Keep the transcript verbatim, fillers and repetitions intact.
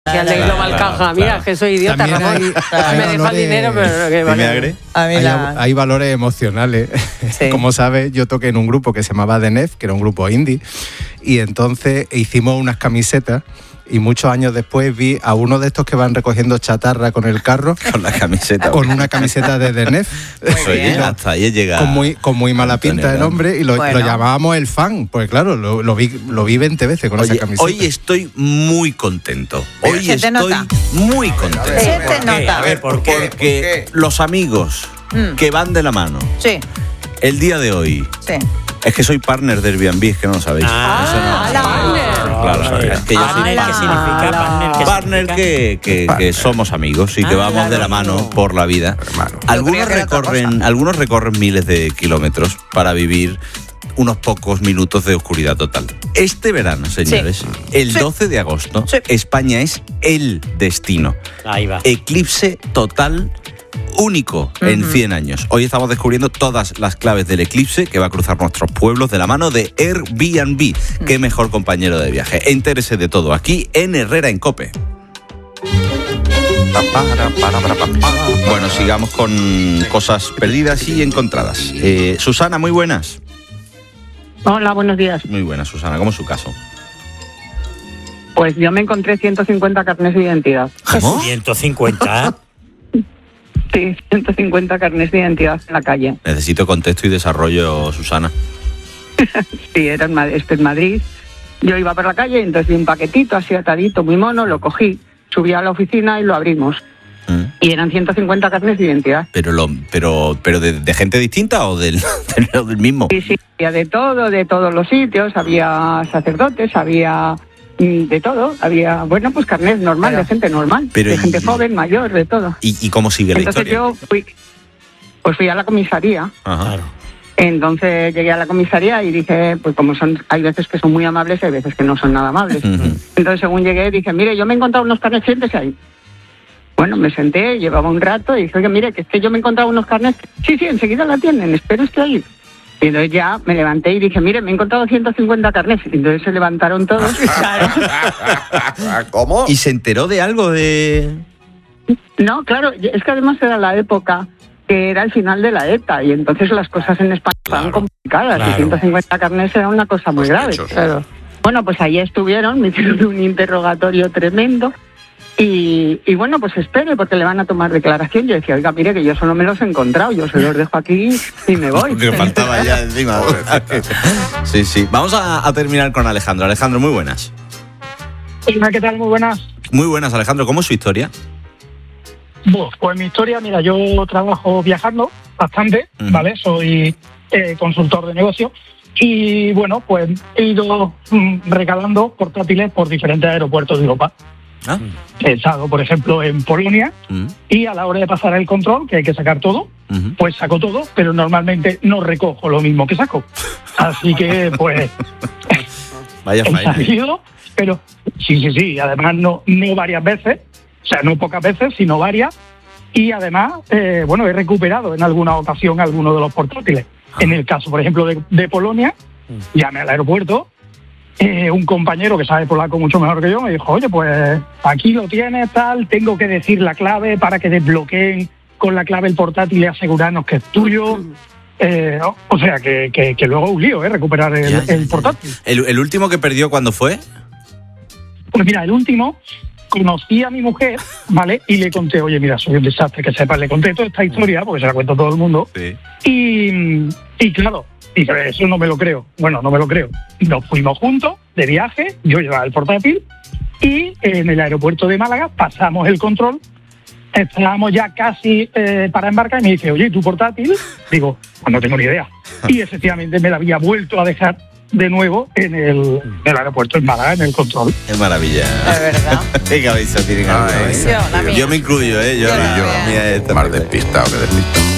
Si al de Global claro, Caja, mira, claro. que soy idiota, También Ramón. Hay, hay me deja el dinero, pero que vale. Hay, hay valores emocionales. Sí. Como sabes, yo toqué en un grupo que se llamaba The Nef, que era un grupo indie, y entonces hicimos unas camisetas. Y muchos años después vi a uno de estos que van recogiendo chatarra con el carro. Con la camiseta. Con una camiseta de The Nef. Oye, hasta ahí llega. Con muy, con muy mala pinta el hombre. Y lo, bueno. lo llamábamos el fan. Pues claro, lo, lo vi lo vi veinte veces con Oye, esa camiseta. Hoy estoy muy contento. Hoy ¿Se estoy nota? muy contento. Se te nota. A ver, ¿por qué? Porque ¿por qué? Los amigos mm. que van de la mano. Sí. El día de hoy. Sí. Es que soy partner de Airbnb, es que no lo sabéis. Ah, Eso no, la partner. Claro, sabéis. Es que yo partner, ¿qué significa? Partner, ¿qué partner que, que, que somos amigos y que ah, vamos claro, de la mano no. por la vida. Hermano. Algunos recorren, algunos recorren miles de kilómetros para vivir unos pocos minutos de oscuridad total. Este verano, señores, sí. el doce de agosto, sí. España es el destino. Ahí va. Eclipse total único uh-huh. en cien años. Hoy estamos descubriendo todas las claves del eclipse que va a cruzar nuestros pueblos de la mano de Airbnb. Uh-huh. Qué mejor compañero de viaje. Entérese de todo aquí en Herrera en Cope. Bueno, sigamos con cosas perdidas y encontradas. Eh, Susana, muy buenas. Hola, buenos días. Muy buenas, Susana. ¿Cómo es su caso? Pues yo me encontré ciento cincuenta carnés de identidad. ¿Cómo? ¿ciento cincuenta? Sí, ciento cincuenta carnés de identidad en la calle. Necesito contexto y desarrollo, Susana. Sí, era en Madrid, esto en Madrid. Yo iba por la calle y entonces vi un paquetito así atadito, muy mono, lo cogí, subí a la oficina y lo abrimos. ¿Mm? Y eran ciento cincuenta carnes de identidad. ¿Pero lo, pero, pero de, de gente distinta o del, del mismo? Sí, sí, había de todo, de todos los sitios, había sacerdotes, había... de todo, había, bueno, pues carnet normal, pero, de gente normal, pero de gente y, joven, mayor, de todo. ¿Y, y cómo sigue la Entonces historia? Entonces yo fui, pues fui a la comisaría. Ajá. Entonces llegué a la comisaría y dije, pues como son, hay veces que son muy amables y hay veces que no son nada amables. Uh-huh. Entonces según llegué dije, mire, yo me he encontrado unos carnets, siéntese ahí. Bueno, me senté, llevaba un rato y dije, oye, mire, que es que yo me he encontrado unos carnets. Sí, sí, enseguida la tienen, espero esté ahí. Y entonces ya me levanté y dije, mire, me he encontrado ciento cincuenta carnés. Y entonces se levantaron todos. ¿Cómo? ¿Y se enteró de algo de...? No, claro, es que además era la época que era el final de la ETA. Y entonces las cosas en España claro, estaban complicadas. Claro. Y ciento cincuenta carnés era una cosa muy grave. Claro. Bueno, pues ahí estuvieron, me hicieron un interrogatorio tremendo. Y, y bueno, pues espere, porque le van a tomar declaración. Yo decía, oiga, mire, que yo solo me los he encontrado, yo se los dejo aquí y me voy. Que faltaba ya encima. Sí, sí. Vamos a, a terminar con Alejandro. Alejandro, muy buenas. Hola, ¿qué tal? Muy buenas. Muy buenas, Alejandro. ¿Cómo es su historia? Bueno, pues mi historia, mira, yo trabajo viajando bastante, uh-huh. ¿vale? Soy eh, consultor de negocio. Y bueno, pues he ido mm, regalando portátiles por diferentes aeropuertos de Europa. ¿Ah? He estado, por ejemplo, en Polonia uh-huh. y a la hora de pasar el control, que hay que sacar todo, uh-huh. pues saco todo, pero normalmente no recojo lo mismo que saco. Así que, pues, vaya he salido, pero sí, sí, sí, además no, no varias veces, o sea, no pocas veces, sino varias, y además, eh, bueno, he recuperado en alguna ocasión alguno de los portátiles. Ah. En el caso, por ejemplo, de, de Polonia, uh-huh. llamé al aeropuerto. Eh, un compañero que sabe polaco mucho mejor que yo me dijo, oye, pues aquí lo tienes, tal, tengo que decir la clave para que desbloqueen con la clave el portátil y asegurarnos que es tuyo. Eh, ¿no? O sea, que, que, que luego un lío, ¿eh? Recuperar el, ya, ya, el portátil. ¿El, ¿El último que perdió cuándo fue? Pues mira, el último, conocí a mi mujer, ¿vale? Y le conté, oye, mira, soy un desastre, que sepas, le conté toda esta historia, porque se la cuento a todo el mundo. Sí. Y, y claro, dice, eso no me lo creo. Bueno, no me lo creo. Nos fuimos juntos de viaje, yo llevaba el portátil y en el aeropuerto de Málaga pasamos el control. Estábamos ya casi eh, para embarcar y me dice, oye, ¿tu portátil? Digo, pues no tengo ni idea. Y efectivamente me la había vuelto a dejar de nuevo en el, en el aeropuerto en Málaga, en el control. Qué maravilla. De verdad. Qué cabeza tienen. Ay, yo, yo me incluyo, ¿eh? Yo, yo, yo, yo mira, más despistado que despistado.